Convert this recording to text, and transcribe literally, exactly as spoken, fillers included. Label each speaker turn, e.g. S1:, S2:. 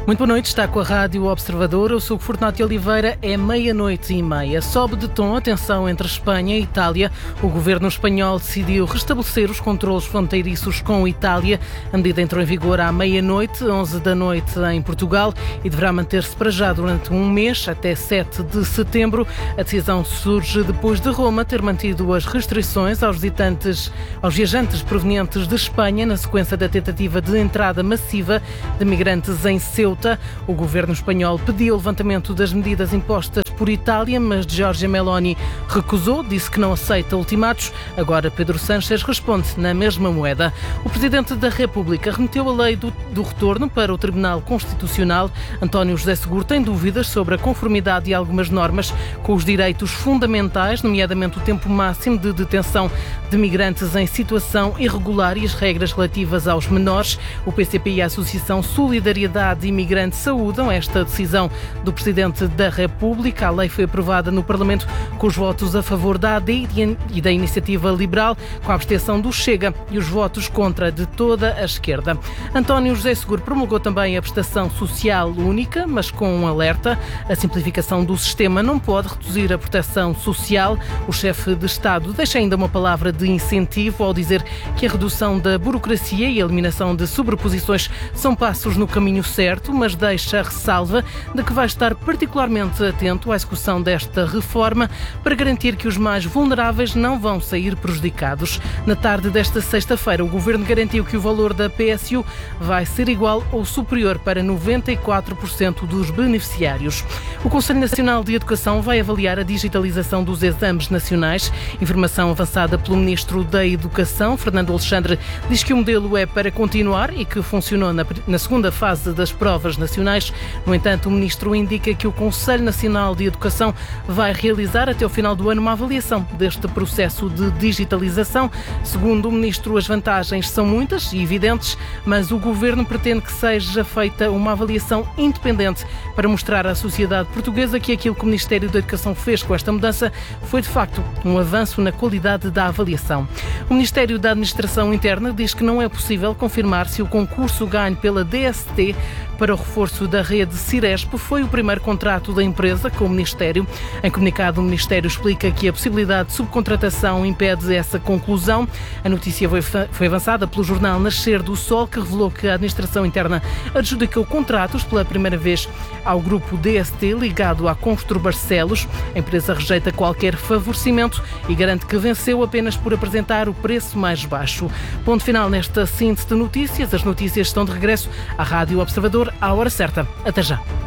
S1: Muito boa noite, está com a Rádio Observador. Eu sou o Fortunato Oliveira, é meia-noite e meia. Sobe de tom a tensão entre Espanha e Itália. O governo espanhol decidiu restabelecer os controlos fronteiriços com a Itália. A medida entrou em vigor à meia-noite, onze da noite em Portugal, e deverá manter-se para já durante um mês, até sete de setembro. A decisão surge depois de Roma ter mantido as restrições aos visitantes, aos viajantes provenientes de Espanha, na sequência da tentativa de entrada massiva de migrantes em Ceuta. O governo espanhol pediu o levantamento das medidas impostas por Itália, mas Giorgia Meloni recusou, disse que não aceita ultimatos. Agora Pedro Sánchez responde na mesma moeda. O Presidente da República remeteu a lei do, do retorno para o Tribunal Constitucional. António José Seguro tem dúvidas sobre a conformidade de algumas normas com os direitos fundamentais, nomeadamente o tempo máximo de detenção de migrantes em situação irregular e as regras relativas aos menores. O P C P e a Associação Solidariedade Imigrante saúdam esta decisão do Presidente da República. A lei foi aprovada no Parlamento com os votos a favor da A D e da Iniciativa Liberal, com a abstenção do Chega e os votos contra de toda a esquerda. António José Seguro promulgou também a prestação social única, mas com um alerta: a simplificação do sistema não pode reduzir a proteção social. O chefe de Estado deixa ainda uma palavra de incentivo ao dizer que a redução da burocracia e a eliminação de sobreposições são passos no caminho certo, mas deixa a ressalva de que vai estar particularmente atento à execução desta reforma para garantir que os mais vulneráveis não vão sair prejudicados. Na tarde desta sexta-feira, o Governo garantiu que o valor da P S U vai ser igual ou superior para noventa e quatro por cento dos beneficiários. O Conselho Nacional de Educação vai avaliar a digitalização dos exames nacionais. Informação avançada pelo Ministro da Educação, Fernando Alexandre, diz que o modelo é para continuar e que funcionou na, na segunda fase das provas nacionais. No entanto, o Ministro indica que o Conselho Nacional de Educação vai realizar até o final do ano uma avaliação deste processo de digitalização. Segundo o Ministro, as vantagens são muitas e evidentes, mas o Governo pretende que seja feita uma avaliação independente para mostrar à sociedade portuguesa que aquilo que o Ministério da Educação fez com esta mudança foi, de facto, um avanço na qualidade da avaliação. O Ministério da Administração Interna diz que não é possível confirmar se o concurso ganho pela D S T para o reforço da rede Ciresp foi o primeiro contrato da empresa com o Ministério. Em comunicado, o Ministério explica que a possibilidade de subcontratação impede essa conclusão. A notícia foi, foi avançada pelo jornal Nascer do Sol, que revelou que a Administração Interna adjudicou contratos pela primeira vez ao grupo D S T ligado à Constru Barcelos. A empresa rejeita qualquer favorecimento e garante que venceu apenas por apresentar o preço mais baixo. Ponto final nesta síntese de notícias. As notícias estão de regresso à Rádio Observador à hora certa. Até já.